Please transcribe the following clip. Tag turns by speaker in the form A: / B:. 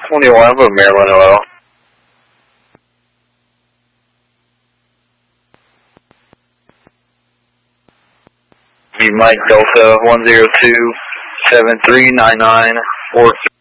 A: 21, but Maryland Oil. Be Mike Delta 102739943.